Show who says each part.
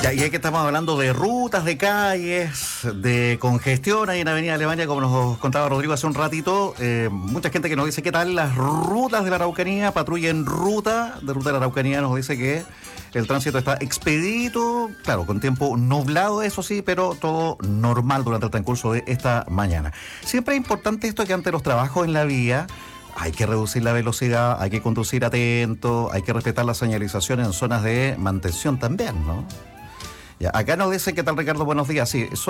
Speaker 1: Y es que estamos hablando de rutas, de calles, de congestión ahí en Avenida Alemania, como nos contaba Rodrigo hace un ratito. Mucha gente que nos dice qué tal las rutas de la Araucanía, patrulla en ruta de la Araucanía, nos dice que el tránsito está expedito, claro, con tiempo nublado, eso sí, pero todo normal durante el transcurso de esta mañana. Siempre es importante esto que ante los trabajos en la vía hay que reducir la velocidad, hay que conducir atento, hay que respetar la señalización en zonas de mantención también, ¿no? Ya, acá nos dicen, ¿qué tal, Ricardo? Buenos días. Sí,